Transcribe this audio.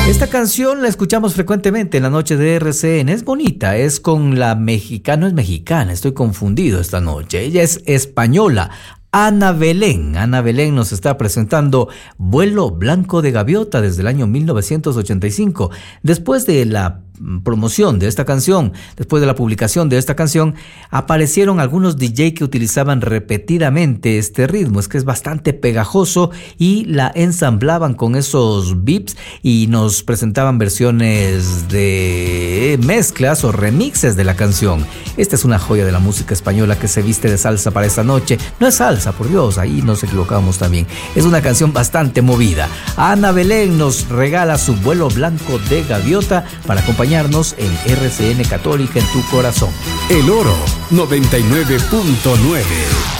Esta canción la escuchamos frecuentemente en la noche de RCN. Es bonita, es con la mexicana, no es mexicana, estoy confundido esta noche. Ella es española. Ana Belén. Ana Belén nos está presentando Vuelo Blanco de Gaviota desde el año 1985. Después de la promoción de esta canción, después de la publicación de esta canción, aparecieron algunos DJ que utilizaban repetidamente este ritmo. Es que es bastante pegajoso y la ensamblaban con esos beats y nos presentaban versiones de mezclas o remixes de la canción. Esta es una joya de la música española que se viste de salsa para esta noche. No es salsa, por Dios, ahí nos equivocamos también. Es una canción bastante movida. Ana Belén nos regala su Vuelo Blanco de Gaviota para acompañarnos en RCN Católica en tu corazón. El Oro 99.9.